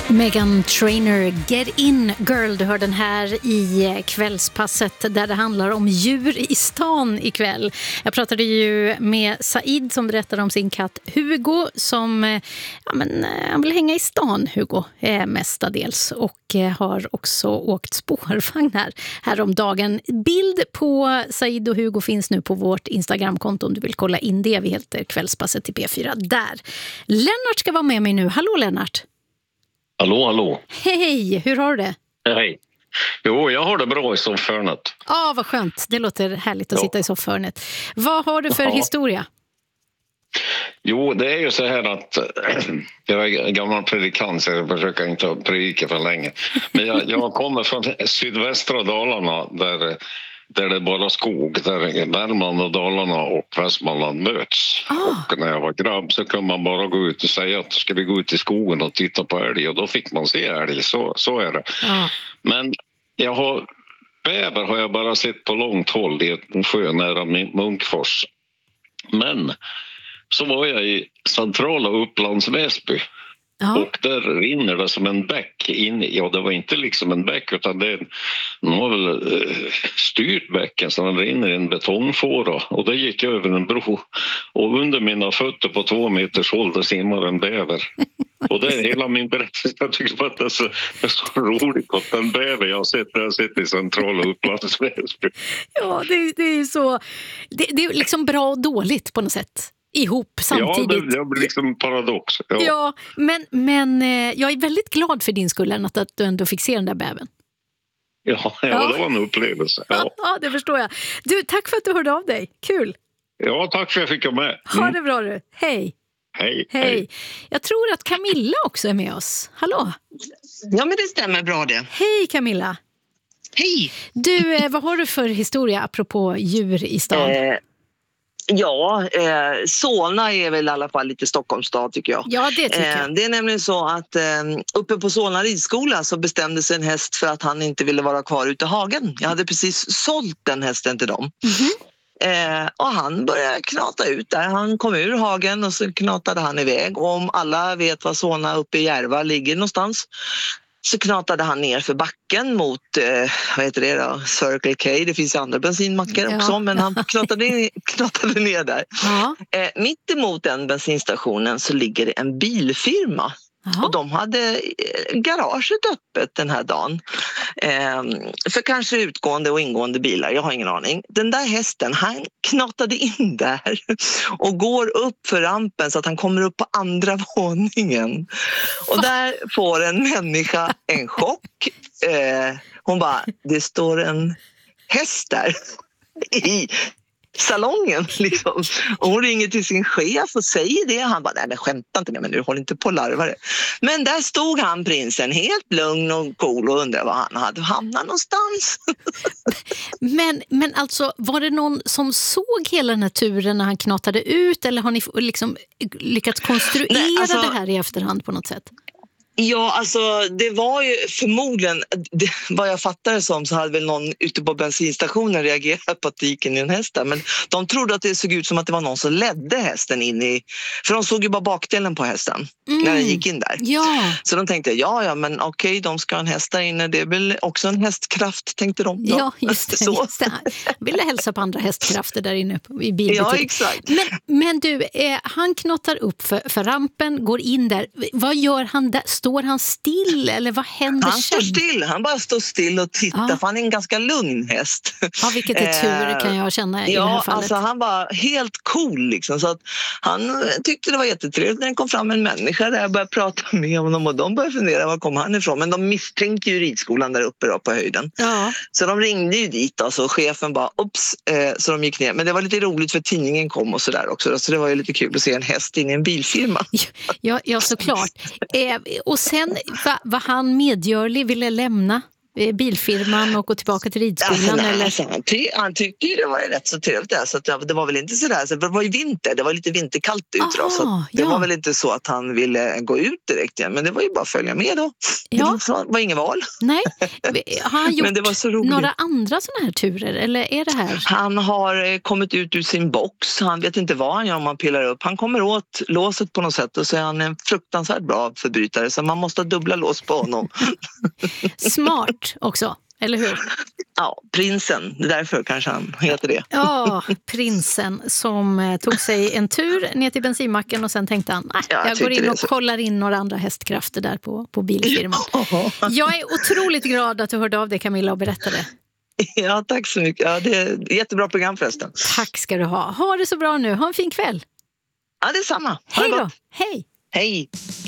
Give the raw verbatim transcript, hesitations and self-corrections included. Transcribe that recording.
Meghan Trainor, Get In Girl. Du hör den här i kvällspasset där det handlar om djur i stan ikväll. Jag pratade ju med Said som berättade om sin katt Hugo som ja, men, han vill hänga i stan, Hugo, eh, mestadels. Och eh, har också åkt spårvagn här, här om dagen. Bild på Said och Hugo finns nu på vårt Instagramkonto om du vill kolla in det. Vi heter kvällspasset i P fyra där. Lennart ska vara med mig nu. Hallå Lennart! Hallå, hallå. Hej, hur har du det? Hej. Jo, jag har det bra i soffhörnet. Ja, ah, vad skönt. Det låter härligt att ja. sitta i soffhörnet. Vad har du för ja. historia? Jo, det är ju så här att jag är gammal predikant så jag försöker inte predika för länge. Men jag, jag kommer från sydvästra Dalarna där, där det är bara skog. Där Värmland och Dalarna och Västmanland möts. Ah. Och när jag var grabb så kunde man bara gå ut och säga att ska vi gå ut i skogen och titta på älg. Och då fick man se älg, så, så är det. Ah. Men jag har, bäver har jag bara sett på långt håll i en sjö nära Munkfors. Men så var jag i centrala Upplands Väsby. Ja. Och där rinner det som en bäck in. Ja, det var inte liksom en bäck utan det var väl eh, styrt bäcken så den rinner i en betongfåra. Och det gick över en bro. Och under mina fötter på två meters håll där simmar en bäver. Och det är hela min berättelse. Jag tycker att det är så, det är så roligt att den bäver jag har sett där jag sitter i centrala Upplands Väsby. Ja, det, det är ju så. Det, det är liksom bra och dåligt på något sätt. Ihop samtidigt. Ja, det, det blir liksom en paradox. Ja, ja men, men jag är väldigt glad för din skull att, att du ändå fick se den där bäven. Ja, ja, ja. Det var en upplevelse. Ja. ja, det förstår jag. Du, tack för att du hörde av dig. Kul. Ja, tack för att jag fick komma med. Mm. Ha det bra du. Hej. Hej. Hej. Hej. Jag tror att Camilla också är med oss. Hallå. Ja, men det stämmer bra det. Hej Camilla. Hej. Du, vad har du för historia apropå djur i stan? Eh. Ja, eh, Solna är väl i alla fall lite Stockholmsstad tycker jag. Ja, det tycker jag. Eh, det är nämligen så att eh, uppe på Solna ridskola så bestämde sig en häst för att han inte ville vara kvar ute i hagen. Jag hade precis sålt den hästen till dem. Mm-hmm. Eh, och han började knata ut där. Han kom ur hagen och så knatade han iväg. Och om alla vet var Solna uppe i Järva ligger någonstans så knatade han ner för backen mot, eh, vad heter det då, Circle K. Det finns ju andra bensinmackar ja. också, men han knatade, knatade ner där. Ja. Eh, mitt emot den bensinstationen så ligger det en bilfirma. Aha. Och de hade garaget öppet den här dagen. Eh, för kanske utgående och ingående bilar, jag har ingen aning. Den där hästen, han knatade in där och går upp för rampen så att han kommer upp på andra våningen. Och där får en människa en chock. Eh, hon bara, det står en häst där i salongen liksom. Och hon ringer till sin chef och säger det. Han bara, nej men skämta inte med mig nu, håll inte på larvare. Men där stod han, prinsen, helt lugn och cool och undrade var han hade hamnat någonstans. men, men alltså, var det någon som såg hela den här turen när han knatade ut eller har ni liksom lyckats konstruera nej, alltså, det här i efterhand på något sätt? Ja, alltså det var ju förmodligen, det, vad jag fattade som så hade väl någon ute på bensinstationen reagerat på att det gick in i en häst där. Men de trodde att det såg ut som att det var någon som ledde hästen in i, för de såg ju bara bakdelen på hästen mm. när den gick in där. Ja. Så de tänkte, ja ja men okej, okay, de ska ha en häst där inne, det är väl också en hästkraft, tänkte de. Då. Ja, just det. Så. Just det. Ville hälsa på andra hästkrafter där inne i bilbutik. Ja, exakt. Men, men du, eh, han knattar upp för, för rampen, går in där. Vad gör han där? Står han still eller vad händer Han sen? står still, han bara står still och tittar ja. för han är en ganska lugn häst. Ja, vilket är tur kan jag känna i ja, det här fallet. Alltså han var helt cool liksom, så att han tyckte det var jättetrevligt när det kom fram en människa där jag började prata med honom och de började fundera var kom han ifrån, men de misstänkte ju ridskolan där uppe då på höjden. Ja. Så de ringde ju dit och så chefen bara ups, eh, så de gick ner. Men det var lite roligt för tidningen kom och sådär också då, så det var ju lite kul att se en häst in i en bilfirma. Ja, ja såklart. Eh, och sen var, var han medgörlig, ville lämna bilfirman och gå tillbaka till ridskolan? Alltså, nej, eller? Alltså, han, ty- han tyckte ju det var rätt så trevligt där, så att det var väl inte sådär, så det var ju vinter, det var lite vinterkallt ut då, Aha, så att det ja. var väl inte så att han ville gå ut direkt igen, men det var ju bara att följa med då. Ja. Det var, var inget val. Nej, har han gjort Men det var så roligt. några andra sådana här turer, eller är det här? Han har eh, kommit ut ur sin box, han vet inte vad han gör om man pillar upp. Han kommer åt låset på något sätt och så är han en fruktansvärt bra förbrytare, så man måste ha dubbla lås på honom. Smart också, eller hur? Ja, prinsen, därför kanske han heter det. Ja, prinsen som eh, tog sig en tur ner till bensinmacken och sen tänkte han, nej, Ja, jag jag går in tyckte och det, så. kollar in några andra hästkrafter där på, på bilfirman. Jag är otroligt glad att du hörde av dig, Camilla, och berättade. Ja, tack så mycket. Ja, det är ett jättebra program förresten. Tack ska du ha. Ha det så bra nu. Ha en fin kväll. Ja, det är samma. Ha Hej det då. gott. Hej. Hej.